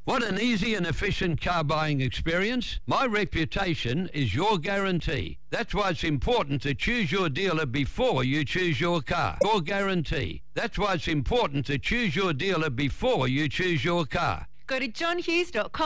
Want an easy and efficient car buying experience? My reputation is your guarantee. That's why it's important to choose your dealer before you choose your car. Your guarantee. That's why it's important to choose your dealer before you choose your car. Go to johnhughes.com.